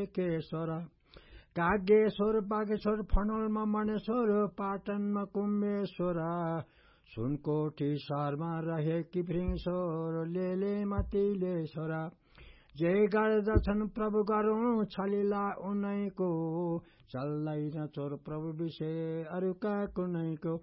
केश्वर कागेश्वर बागेश्वर फनलमा मणेश्वर पाटनमा कुम्भेश्वर सुनकोटी सहरमा रहेकी भृङश्वर लेलेमा तिलेश्वर जय गर्दछन् प्रभु गरौँ छलिला उनैको चल्दैन चोर प्रभु विषय अरूका कुनैको